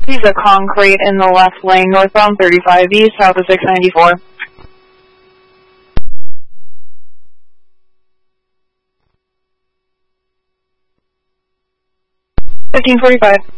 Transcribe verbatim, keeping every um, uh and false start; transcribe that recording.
Visa concrete in the left lane, northbound thirty-five E, south of six ninety-four. fifteen forty-five.